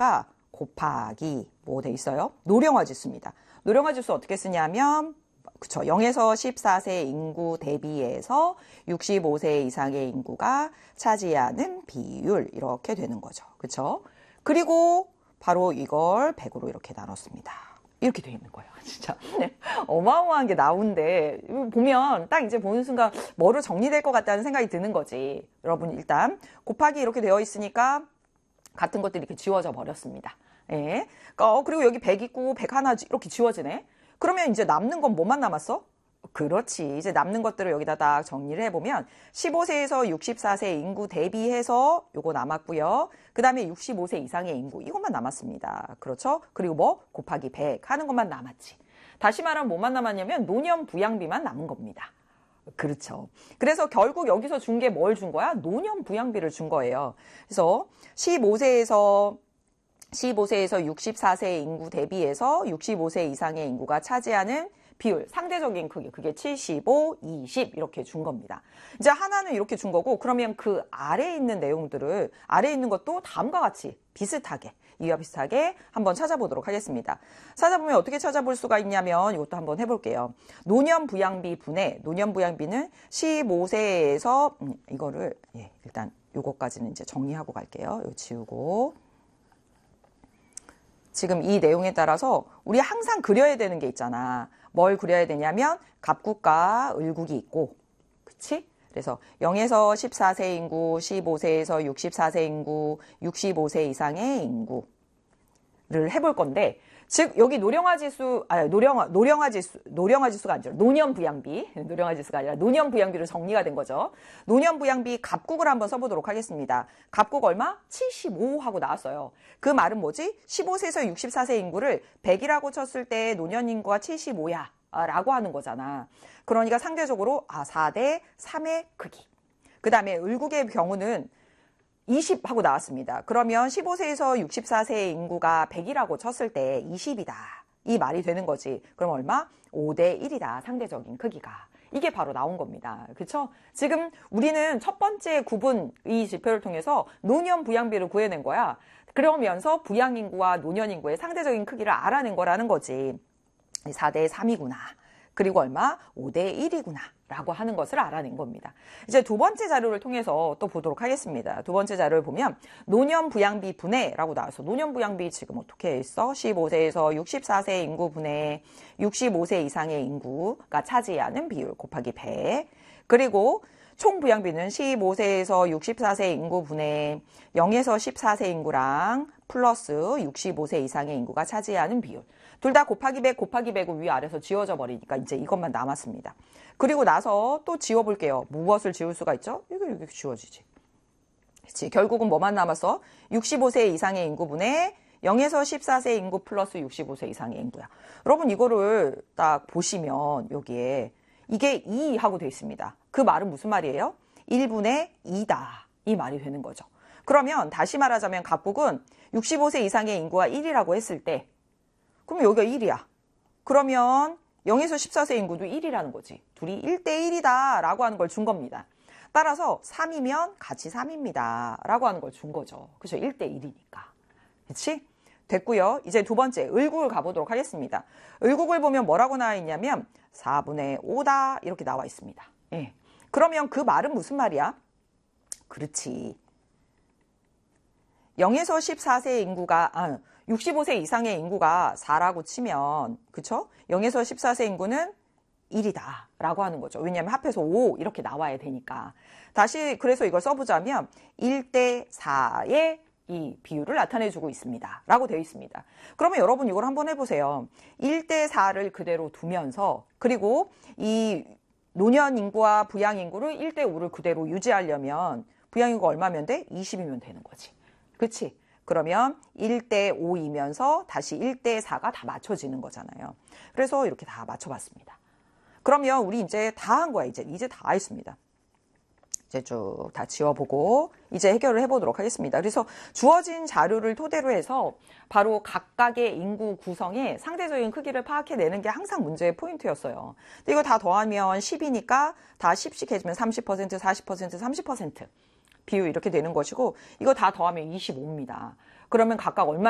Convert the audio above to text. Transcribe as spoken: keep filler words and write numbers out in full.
여기다가 곱하기 뭐 돼 있어요? 노령화 지수입니다. 노령화 지수 어떻게 쓰냐면 그쵸, 영에서 십사 세 인구 대비해서 육십오 세 이상의 인구가 차지하는 비율 이렇게 되는 거죠. 그쵸? 그리고 바로 이걸 백으로 이렇게 나눴습니다. 이렇게 돼 있는 거예요. 진짜 어마어마한 게 나오는데 보면 딱 이제 보는 순간 뭐로 정리될 것 같다는 생각이 드는 거지. 여러분 일단 곱하기 이렇게 되어 있으니까 같은 것들이 이렇게 지워져 버렸습니다. 예. 어, 그리고 여기 백 있고 백 하나 이렇게 지워지네. 그러면 이제 남는 건 뭐만 남았어? 그렇지. 이제 남는 것들을 여기다 딱 정리를 해보면 십오 세에서 육십사 세 인구 대비해서 요거 남았고요. 그 다음에 육십오 세 이상의 인구 이것만 남았습니다. 그렇죠? 그리고 뭐 곱하기 백 하는 것만 남았지. 다시 말하면 뭐만 남았냐면 노년 부양비만 남은 겁니다. 그렇죠. 그래서 결국 여기서 준 게 뭘 준 거야? 노년 부양비를 준 거예요. 그래서 십오 세에서 십오 세에서 육십사 세 인구 대비해서 육십오 세 이상의 인구가 차지하는 비율, 상대적인 크기, 그게 칠십오, 이십 이렇게 준 겁니다. 이제 하나는 이렇게 준 거고 그러면 그 아래에 있는 내용들을 아래에 있는 것도 다음과 같이 비슷하게 이와 비슷하게 한번 찾아보도록 하겠습니다. 찾아보면 어떻게 찾아볼 수가 있냐면 이것도 한번 해볼게요. 노년 부양비 분의 노년 부양비는 십오 세에서 음, 이거를 예, 일단 요거까지는 이제 정리하고 갈게요. 이거 지우고 지금 이 내용에 따라서 우리 항상 그려야 되는 게 있잖아. 뭘 그려야 되냐면 갑국과 을국이 있고 그치? 그래서 영에서 십사 세 인구, 십오 세에서 육십사 세 인구, 육십오 세 이상의 인구를 해볼 건데 즉 여기 노령화 지수, 아니 노령화, 노령화 지수, 노령화 지수가 아니라 노년 부양비, 노령화 지수가 아니라 노년 부양비로 정리가 된 거죠. 노년 부양비 갑국을 한번 써보도록 하겠습니다. 갑국 얼마? 칠십오 하고 나왔어요. 그 말은 뭐지? 십오 세에서 육십사 세 인구를 백이라고 쳤을 때 노년 인구가 칠십오야 라고 하는 거잖아. 그러니까 상대적으로 아, 사 대 삼의 크기. 그 다음에 을국의 경우는 이십 하고 나왔습니다. 그러면 십오 세에서 육십사 세 인구가 백이라고 쳤을 때 이십이다. 이 말이 되는 거지. 그럼 얼마? 오 대 일이다. 상대적인 크기가. 이게 바로 나온 겁니다. 그렇죠? 지금 우리는 첫 번째 구분 이 지표를 통해서 노년 부양비를 구해낸 거야. 그러면서 부양인구와 노년인구의 상대적인 크기를 알아낸 거라는 거지. 사 대 삼이구나. 그리고 얼마? 오 대 일이구나 라고 하는 것을 알아낸 겁니다. 이제 두 번째 자료를 통해서 또 보도록 하겠습니다. 두 번째 자료를 보면 노년 부양비 분해 라고 나와서 노년 부양비 지금 어떻게 있어? 십오 세에서 육십사 세 인구 분해 육십오 세 이상의 인구가 차지하는 비율 곱하기 백. 그리고 총 부양비는 십오 세에서 육십사 세 인구 분해 영에서 십사 세 인구랑 플러스 육십오 세 이상의 인구가 차지하는 비율. 둘 다 곱하기 백, 곱하기 백을 위아래서 지워져 버리니까 이제 이것만 남았습니다. 그리고 나서 또 지워볼게요. 무엇을 지울 수가 있죠? 이거 이렇게 지워지지. 그치? 결국은 뭐만 남았어? 육십오 세 이상의 인구분의 영에서 십사 세 인구 플러스 육십오 세 이상의 인구야. 여러분 이거를 딱 보시면 여기에 이게 이 하고 되어 있습니다. 그 말은 무슨 말이에요? 일분의 이다. 이 말이 되는 거죠. 그러면 다시 말하자면 갑국은 육십오 세 이상의 인구가 일이라고 했을 때 그럼 여기가 일이야. 그러면 영에서 십사 세 인구도 일이라는 거지. 둘이 일 대 일이다 라고 하는 걸 준 겁니다. 따라서 삼이면 같이 삼입니다 라고 하는 걸 준 거죠. 그렇죠? 일 대 일이니까. 그렇지? 됐고요. 이제 두 번째 을국을 가보도록 하겠습니다. 을국을 보면 뭐라고 나와 있냐면 사분의 오다 이렇게 나와 있습니다. 예. 그러면 그 말은 무슨 말이야? 그렇지. 영에서 십사 세 인구가 아, 육십오 세 이상의 인구가 사라고 치면 그쵸? 영에서 십사 세 인구는 일이다 라고 하는 거죠. 왜냐하면 합해서 오 이렇게 나와야 되니까. 다시 그래서 이걸 써보자면 일 대 사의 이 비율을 나타내주고 있습니다 라고 되어 있습니다. 그러면 여러분 이걸 한번 해보세요. 일 대 사를 그대로 두면서 그리고 이 노년 인구와 부양 인구를 일 대 오를 그대로 유지하려면 부양 인구가 얼마면 돼? 이십이면 되는 거지. 그치? 그러면 일 대 오이면서 다시 일 대 사가 다 맞춰지는 거잖아요. 그래서 이렇게 다 맞춰봤습니다. 그러면 우리 이제 다 한 거야. 이제 이제 다 했습니다. 이제 쭉 다 지워보고 이제 해결을 해보도록 하겠습니다. 그래서 주어진 자료를 토대로 해서 바로 각각의 인구 구성의 상대적인 크기를 파악해내는 게 항상 문제의 포인트였어요. 근데 이거 다 더하면 십이니까 다 십씩 해주면 삼십 퍼센트, 사십 퍼센트, 삼십 퍼센트 비율 이렇게 되는 것이고 이거 다 더하면 이십오입니다. 그러면 각각 얼마